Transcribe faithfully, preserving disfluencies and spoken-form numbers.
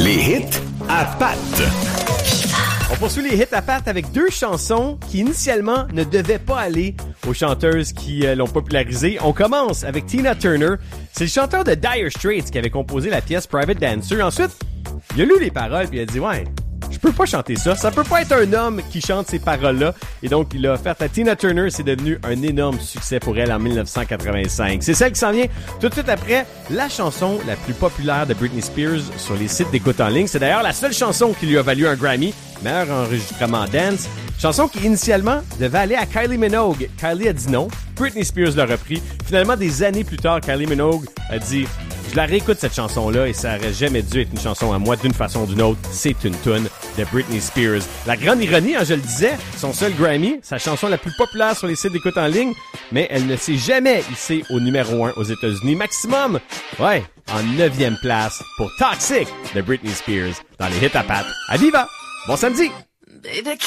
Les hits à Pat. On poursuit les hits à Pat avec deux chansons qui initialement ne devaient pas aller aux chanteuses qui euh, l'ont popularisé. On commence avec Tina Turner. C'est le chanteur de Dire Straits qui avait composé la pièce Private Dancer. Ensuite, il a lu les paroles puis il a dit « Ouais, je peux pas chanter ça. Ça peut pas être un homme qui chante ces paroles-là. » Et donc, il l'a offert à Tina Turner. C'est devenu un énorme succès pour elle en dix-neuf cent quatre-vingt-cinq. C'est celle qui s'en vient tout de suite après la chanson la plus populaire de Britney Spears sur les sites d'écoute en ligne. C'est d'ailleurs la seule chanson qui lui a valu un Grammy, meilleur enregistrement dance. Chanson qui, initialement, devait aller à Kylie Minogue. Kylie a dit non. Britney Spears l'a repris. Finalement, des années plus tard, Kylie Minogue a dit « Je la réécoute, cette chanson-là, et ça aurait jamais dû être une chanson à moi d'une façon ou d'une autre. C'est une toune de Britney Spears. » La grande ironie, hein, je le disais, son seul Grammy, sa chanson la plus populaire sur les sites d'écoute en ligne, mais elle ne s'est jamais hissée au numéro un aux États-Unis. Maximum, ouais, en neuvième place pour Toxic de Britney Spears dans les hits à Pat. À Viva! Bon samedi!